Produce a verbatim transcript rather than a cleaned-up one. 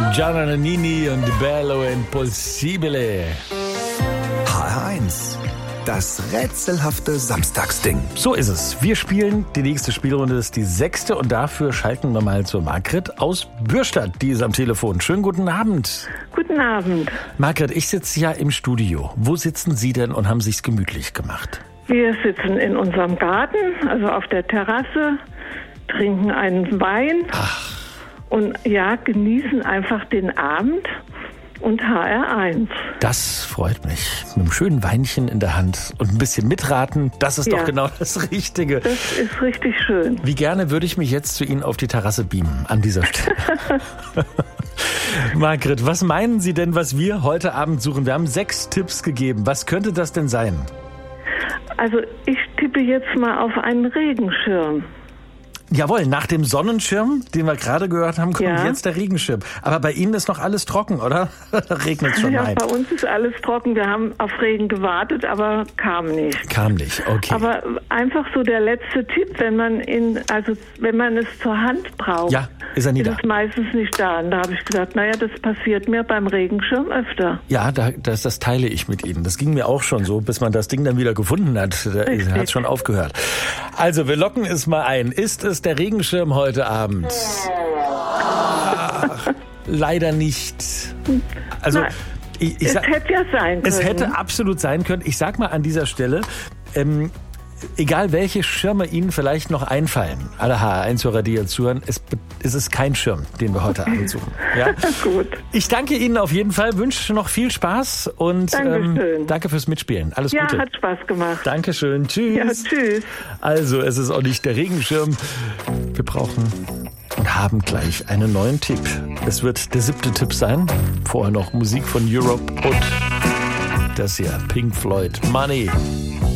Gianna Nannini und Bello Impossibile. H R eins. Das rätselhafte Samstagsding. So ist es. Wir spielen die nächste Spielrunde, das ist die sechste und dafür schalten wir mal zur Margret aus Bürstadt, die ist am Telefon. Schönen guten Abend. Guten Abend. Margret, ich sitze ja im Studio. Wo sitzen Sie denn und haben sich's gemütlich gemacht? Wir sitzen in unserem Garten, also auf der Terrasse, trinken einen Wein Ach. und ja, genießen einfach den Abend und H R eins. Das freut mich. Mit einem schönen Weinchen in der Hand und ein bisschen mitraten, das ist Ja. doch genau das Richtige. Das ist richtig schön. Wie gerne würde ich mich jetzt zu Ihnen auf die Terrasse beamen an dieser Stelle. Margret, was meinen Sie denn, was wir heute Abend suchen? Wir haben sechs Tipps gegeben. Was könnte das denn sein? Also ich tippe jetzt mal auf einen Regenschirm. Jawohl, nach dem Sonnenschirm, den wir gerade gehört haben, kommt Ja. jetzt der Regenschirm. Aber bei Ihnen ist noch alles trocken, oder? Regnet schon Ja, rein. bei uns ist alles trocken. Wir haben auf Regen gewartet, aber kam nicht. Kam nicht, okay. Aber einfach so der letzte Tipp, wenn man in, also wenn man es zur Hand braucht, Ja, ist er nie ist da. es meistens nicht da. Und da habe ich gesagt, naja, das passiert mir beim Regenschirm öfter. Ja, da, das, das teile ich mit Ihnen. Das ging mir auch schon so, bis man das Ding dann wieder gefunden hat. Da Richtig. hat es schon aufgehört. Also, wir locken es mal ein. Ist es der Regenschirm heute Abend? Ach, leider nicht. Also, Na, ich, ich Es sag, hätte ja sein können. es hätte absolut sein können. Ich sag mal an dieser Stelle, ähm, egal welche Schirme Ihnen vielleicht noch einfallen, alle H R eins-Hörer, die jetzt zuhören, es, es ist kein Schirm, den wir heute Abend suchen. Ja? Gut. Ich danke Ihnen auf jeden Fall, wünsche noch viel Spaß und ähm, Dankeschön. danke fürs Mitspielen. Alles Ja, Gute. hat Spaß gemacht. Dankeschön. Tschüss. Ja, tschüss. Also, es ist auch nicht der Regenschirm. Wir brauchen und haben gleich einen neuen Tipp. Es wird der siebte Tipp sein. Vorher noch Musik von Europe und das hier, Pink Floyd. Money.